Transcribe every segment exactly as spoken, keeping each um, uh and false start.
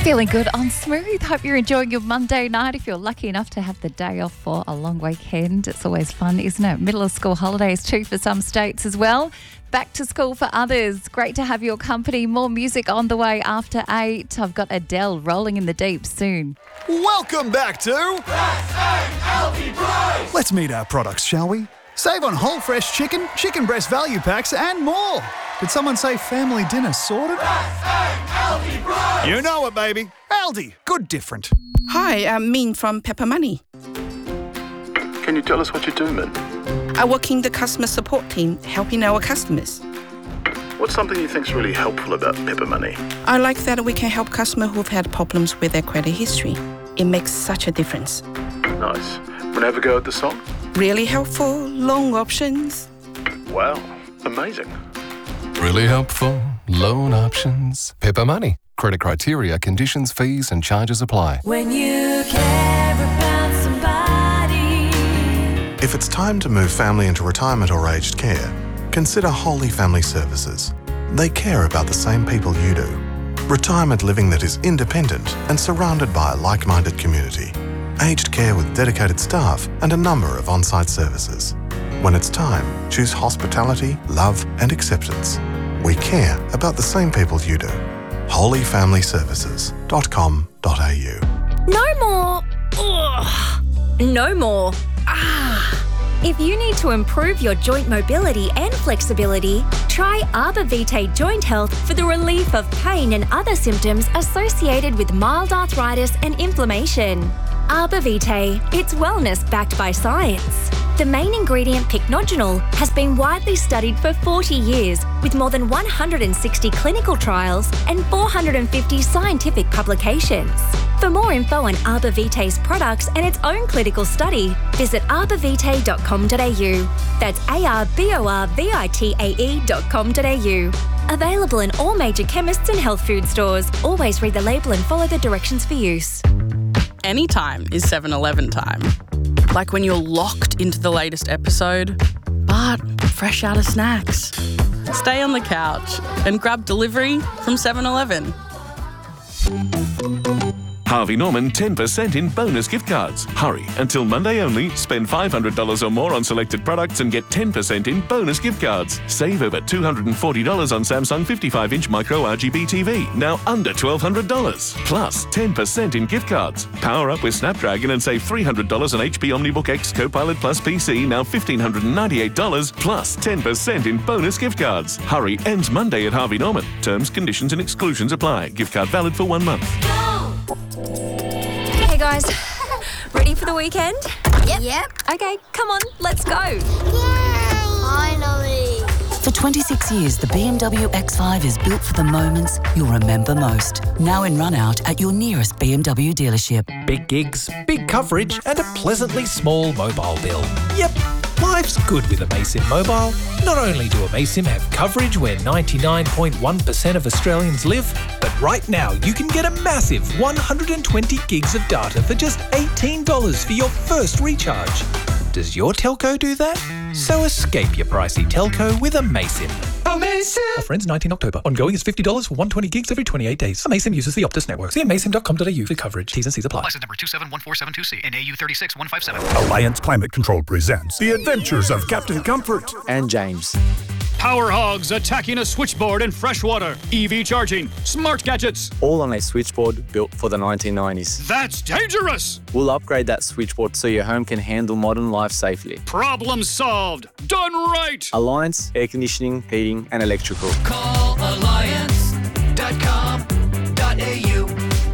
Feeling good on Smooth. Hope you're enjoying your Monday night. If you're lucky enough to have the day off for a long weekend, it's always fun, isn't it? Middle of school holidays too for some states as well. Back to school for others. Great to have your company. More music on the way after eight. I've got Adele rolling in the deep soon. Welcome back to S A L T Price! Let's meet our products, shall we? Save on whole fresh chicken, chicken breast value packs and more. Did someone say family dinner sorted? S A L T Price! You know it, baby. Aldi, good different. Hi, I'm Min from Pepper Money. Can you tell us what you do, Min? I work in the customer support team, helping our customers. What's something you think's really helpful about Pepper Money? I like that we can help customers who've had problems with their credit history. It makes such a difference. Nice. Want to have a go at the song? Really helpful, long options. Wow, amazing. Really helpful. Loan options. Pepper Money. Credit criteria, conditions, fees and charges apply. When you care about somebody. If it's time to move family into retirement or aged care, consider Holy Family Services. They care about the same people you do. Retirement living that is independent and surrounded by a like-minded community. Aged care with dedicated staff and a number of on-site services. When it's time, choose hospitality, love and acceptance. We care about the same people you do. holy family services dot com dot a u. No more. Ugh. No more. Ah. If you need to improve your joint mobility and flexibility, try Arbor Vitae Joint Health for the relief of pain and other symptoms associated with mild arthritis and inflammation. Arbor Vitae, it's wellness backed by science. The main ingredient, pycnogenol, has been widely studied for forty years with more than one hundred sixty clinical trials and four hundred fifty scientific publications. For more info on Arbor Vitae's products and its own clinical study, visit arbor vitae dot com dot a u. That's A R B O R V I T A E dot com dot a u. Available in all major chemists and health food stores. Always read the label and follow the directions for use. Anytime is seven eleven time. Like when you're locked into the latest episode, but fresh out of snacks. Stay on the couch and grab delivery from seven eleven. Harvey Norman ten percent in bonus gift cards. Hurry, until Monday only, spend five hundred dollars or more on selected products and get ten percent in bonus gift cards. Save over two hundred forty dollars on Samsung fifty-five inch micro R G B T V, now under twelve hundred dollars. Plus ten percent in gift cards. Power up with Snapdragon and save three hundred dollars on H P OmniBook X Copilot Plus P C, now one thousand five hundred ninety-eight dollars, plus ten percent in bonus gift cards. Hurry, ends Monday at Harvey Norman. Terms, conditions and exclusions apply. Gift card valid for one month. Hey guys, ready for the weekend? Yep. Yep. Okay, come on, let's go. Yay! Finally. For twenty-six years, the B M W X five is built for the moments you'll remember most. Now in run-out at your nearest B M W dealership. Big gigs, big coverage and a pleasantly small mobile bill. Yep, life's good with Amaysim Mobile. Not only do Amaysim have coverage where ninety-nine point one percent of Australians live, but right now you can get a massive one hundred twenty gigs of data for just eighteen dollars for your first recharge. Does your telco do that? So escape your pricey telco with Amaysim. Amazing! Offer ends nineteenth October. Ongoing is fifty dollars for one hundred twenty gigs every twenty-eight days. Amaysim uses the Optus network. See amaysim dot com dot a u for coverage. T's and C's apply. License number two seven one four seven two C and A U three six one five seven. Alliance Climate Control presents The Adventures of Captain Comfort and James. Power hogs attacking a switchboard in freshwater. E V charging. Smart gadgets. All on a switchboard built for the nineteen nineties. That's dangerous! We'll upgrade that switchboard so your home can handle modern life safely. Problem solved. Done right! Alliance Air Conditioning, Heating and Electrical. Call alliance dot com dot a u.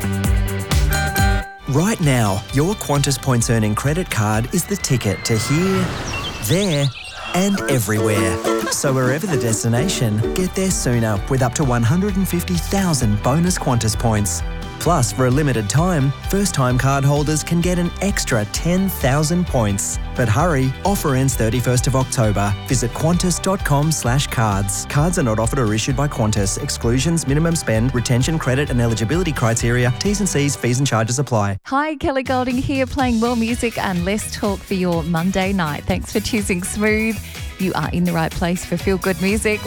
Right now, your Qantas Points Earning credit card is the ticket to here, there and everywhere. So wherever the destination, get there sooner with up to one hundred fifty thousand bonus Qantas points. Plus, for a limited time, first-time card holders can get an extra ten thousand points. But hurry, offer ends thirty-first of October. Visit qantas dot com slash cards. Cards are not offered or issued by Qantas. Exclusions, minimum spend, retention, credit and eligibility criteria, T's and C's, fees and charges apply. Hi, Kelly Golding here, playing more music and less talk for your Monday night. Thanks for choosing Smooth. You are in the right place for feel-good music.